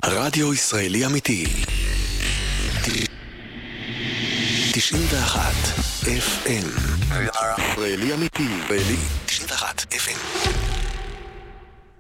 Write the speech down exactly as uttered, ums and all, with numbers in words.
רדיו ישראלי אמיתי תשעים ואחת אף אם. ישראלי אמיתי, ישראלי תשעים ואחת אף אם.